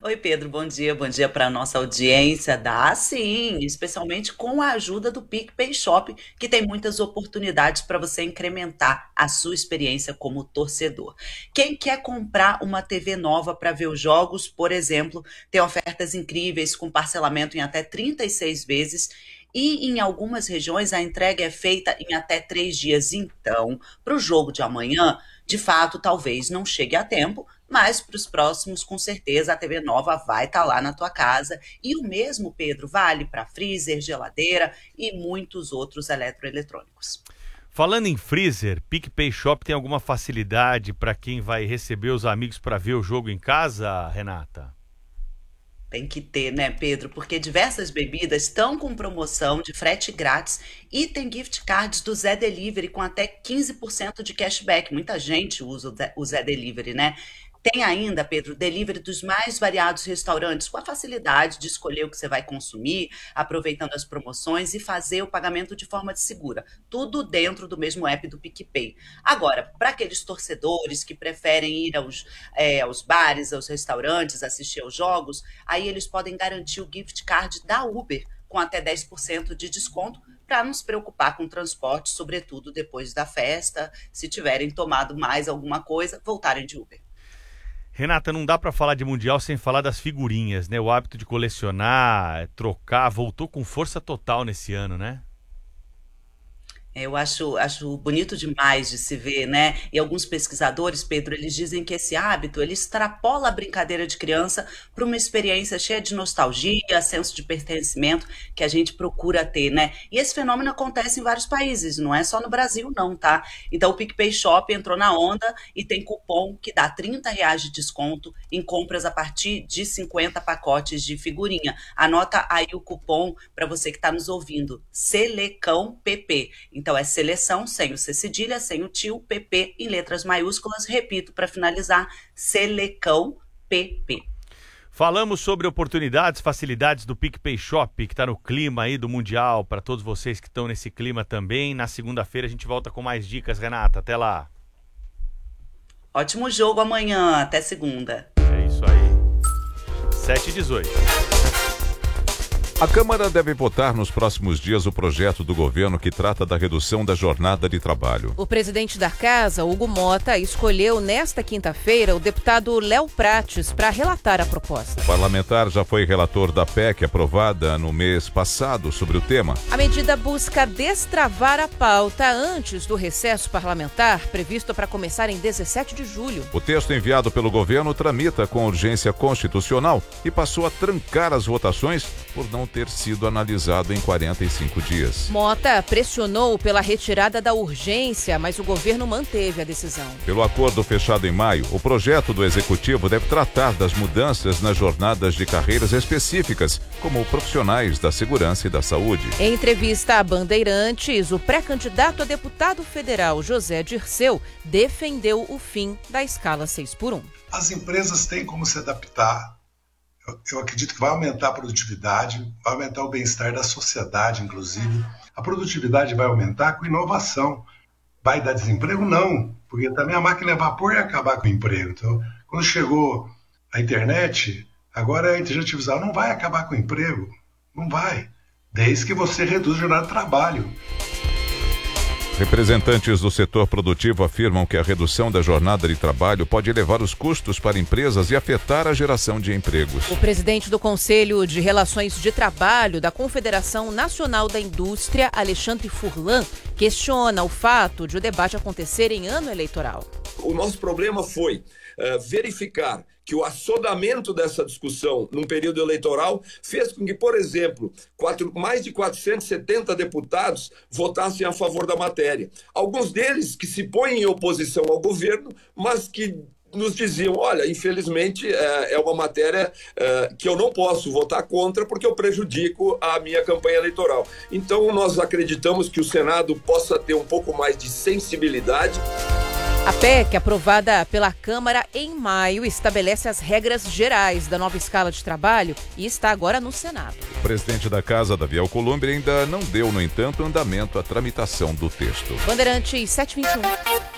Oi, Pedro, bom dia para a nossa audiência. Dá sim, especialmente com a ajuda do PicPay Shop, que tem muitas oportunidades para você incrementar a sua experiência como torcedor. Quem quer comprar uma TV nova para ver os jogos, por exemplo, tem ofertas incríveis com parcelamento em até 36 vezes. E em algumas regiões a entrega é feita em até 3 dias. Então, para o jogo de amanhã, de fato, talvez não chegue a tempo, mas para os próximos, com certeza, a TV nova vai estar lá na tua casa. E o mesmo, Pedro, vale para freezer, geladeira e muitos outros eletroeletrônicos. Falando em freezer, PicPay Shop tem alguma facilidade para quem vai receber os amigos para ver o jogo em casa, Renata? Tem que ter, né, Pedro? Porque diversas bebidas estão com promoção de frete grátis e tem gift cards do Zé Delivery com até 15% de cashback. Muita gente usa o Zé Delivery, né? Tem ainda, Pedro, delivery dos mais variados restaurantes, com a facilidade de escolher o que você vai consumir, aproveitando as promoções e fazer o pagamento de forma segura. Tudo dentro do mesmo app do PicPay. Agora, para aqueles torcedores que preferem ir aos bares, aos restaurantes, assistir aos jogos, aí eles podem garantir o gift card da Uber com até 10% de desconto para não se preocupar com transporte, sobretudo depois da festa, se tiverem tomado mais alguma coisa, voltarem de Uber. Renata, não dá para falar de Mundial sem falar das figurinhas, né? O hábito de colecionar, trocar, voltou com força total nesse ano, né? Eu acho bonito demais de se ver, né? E alguns pesquisadores, Pedro, eles dizem que esse hábito, ele extrapola a brincadeira de criança para uma experiência cheia de nostalgia, senso de pertencimento que a gente procura ter, né? E esse fenômeno acontece em vários países, não é só no Brasil, não, tá? Então o PicPay Shop entrou na onda e tem cupom que dá R$ 30 de desconto em compras a partir de 50 pacotes de figurinha. Anota aí o cupom para você que está nos ouvindo, Selecão PP. Então é seleção, sem o C cedilha, sem o tio, PP em letras maiúsculas. Repito para finalizar, Selecão PP. Falamos sobre oportunidades, facilidades do PicPay Shop, que está no clima aí do Mundial, para todos vocês que estão nesse clima também. Na segunda-feira a gente volta com mais dicas, Renata. Até lá. Ótimo jogo amanhã, até segunda. É isso aí. 7h18. A Câmara deve votar nos próximos dias o projeto do governo que trata da redução da jornada de trabalho. O presidente da Casa, Hugo Mota, escolheu nesta quinta-feira o deputado Léo Prates para relatar a proposta. O parlamentar já foi relator da PEC aprovada no mês passado sobre o tema. A medida busca destravar a pauta antes do recesso parlamentar, previsto para começar em 17 de julho. O texto enviado pelo governo tramita com urgência constitucional e passou a trancar as votações por não ter sido analisado em 45 dias. Mota pressionou pela retirada da urgência, mas o governo manteve a decisão. Pelo acordo fechado em maio, o projeto do Executivo deve tratar das mudanças nas jornadas de carreiras específicas, como profissionais da segurança e da saúde. Em entrevista à Bandeirantes, o pré-candidato a deputado federal José Dirceu defendeu o fim da escala 6x1. As empresas têm como se adaptar. Eu acredito que vai aumentar a produtividade, vai aumentar o bem-estar da sociedade, inclusive. A produtividade vai aumentar com inovação. Vai dar desemprego? Não, porque também a máquina a vapor ia acabar com o emprego. Então, quando chegou a internet, agora a inteligência artificial não vai acabar com o emprego. Não vai, desde que você reduz a jornada de trabalho. Representantes do setor produtivo afirmam que a redução da jornada de trabalho pode elevar os custos para empresas e afetar a geração de empregos. O presidente do Conselho de Relações de Trabalho da Confederação Nacional da Indústria, Alexandre Furlan, questiona o fato de o debate acontecer em ano eleitoral. O nosso problema foi verificar que o assodamento dessa discussão num período eleitoral fez com que, por exemplo, mais de 470 deputados votassem a favor da matéria. Alguns deles que se põem em oposição ao governo, mas que nos diziam, olha, infelizmente é uma matéria que eu não posso votar contra porque eu prejudico a minha campanha eleitoral. Então nós acreditamos que o Senado possa ter um pouco mais de sensibilidade. A PEC, aprovada pela Câmara em maio, estabelece as regras gerais da nova escala de trabalho e está agora no Senado. O presidente da Casa, Davi Alcolumbre, ainda não deu, no entanto, andamento à tramitação do texto. Bandeirantes 721.